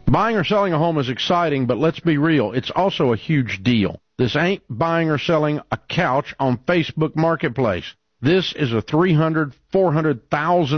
Buying or selling a home is exciting, but let's be real, it's also a huge deal. This ain't buying or selling a couch on Facebook Marketplace. This is a $300,000, $400,000